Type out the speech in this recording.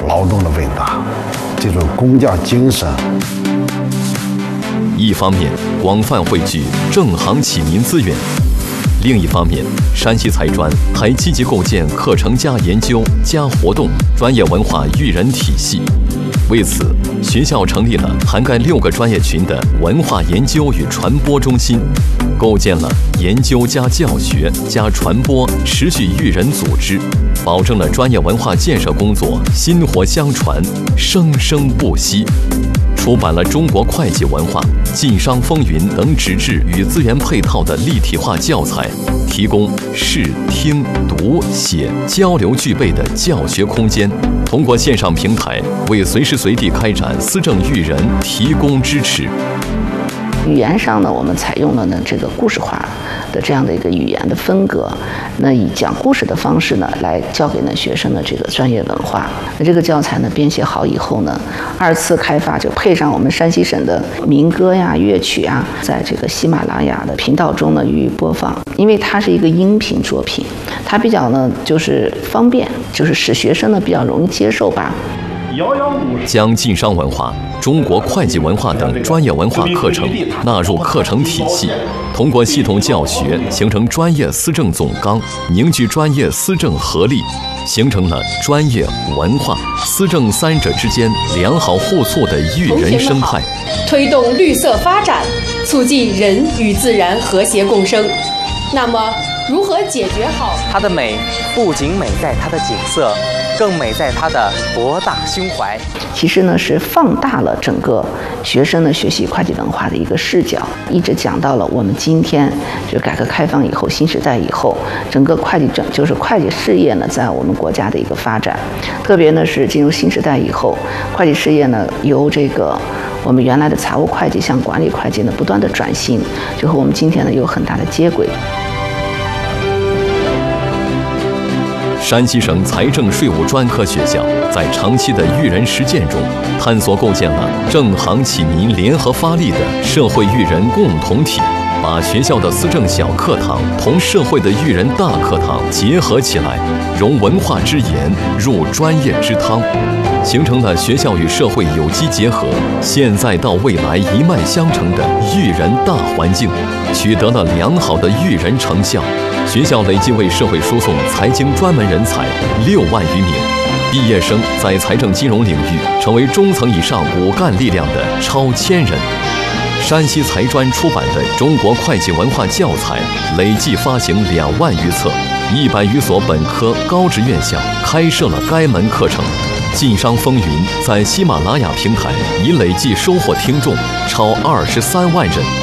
劳动的伟大，这种工匠精神。 一方面广泛汇聚正行启民资源，另一方面，山西财专还积极构建课程加研究加活动专业文化育人体系。为此，学校成立了涵盖6个专业群的文化研究与传播中心，构建了研究加教学加传播持续育人组织，保证了专业文化建设工作薪火相传、生生不息。出版了中国会计文化、晋商风云等纸质与资源配套的立体化教材，提供视听读写交流具备的教学空间，通过线上平台为随时随地开展思政育人提供支持。 语言上呢，我们采用了这个故事化的这样的一个语言的风格，那以讲故事的方式呢，来教给学生的这个专业文化。那这个教材呢编写好以后呢，2次开发就配上我们山西省的民歌呀、乐曲啊，在这个喜马拉雅的频道中呢予以播放。因为它是一个音频作品，它比较呢就是方便，就是使学生呢比较容易接受吧。 将晋商文化、中国会计文化等专业文化课程纳入课程体系，通过系统教学形成专业思政总纲，凝聚专业思政合力，形成了专业、文化、思政3者之间良好互促的育人生态， 推动绿色发展，促进人与自然和谐共生。那么，如何解决好它的美？不仅美在它的景色，更美在它的博大胸怀。 其实呢，是放大了整个学生的学习会计文化的一个视角，一直讲到了我们今天就改革开放以后、新时代以后，整个会计事业呢，在我们国家的一个发展。特别呢是进入新时代以后，会计事业呢由这个我们原来的财务会计向管理会计呢不断的转型，就和我们今天呢有很大的接轨。 山西省财政税务专科学校在长期的育人实践中，探索构建了正行启民联合发力的社会育人共同体，把学校的思政小课堂同社会的育人大课堂结合起来，融文化之言入专业之汤，形成了学校与社会有机结合、现在到未来一脉相承的育人大环境，取得了良好的育人成效。学校累计为社会输送财经专门人才6万余名，毕业生在财政金融领域成为中层以上骨干力量的超1000人。山西财专出版的中国会计文化教材累计发行2万余册，100余所本科高职院校开设了该门课程。晋商风云在喜马拉雅平台已累计收获听众超23万人。